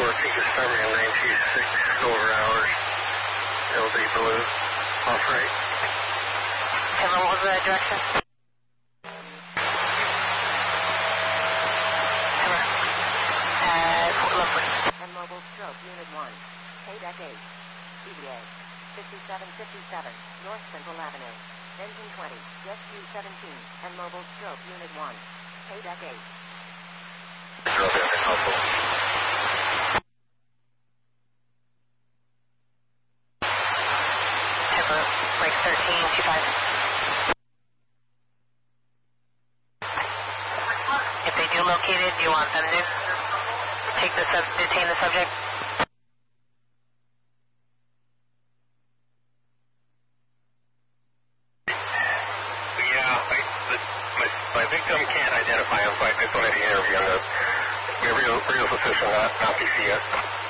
Pegasus Starman 926 over hours, LD Blue, off right. Kevin, what was the direction? Kevin, Fort Lovely. And mobile stroke, Unit 1, Paydeck 8, CBA, 5757, North Central Avenue, Engine 20, Rescue 17, and mobile stroke, Unit 1, Paydeck 8. Kevin, break 1325. If they do locate it, do you want them to detain the subject? My victim can't identify him, so I just wanted to interview on the real position, not PC yet.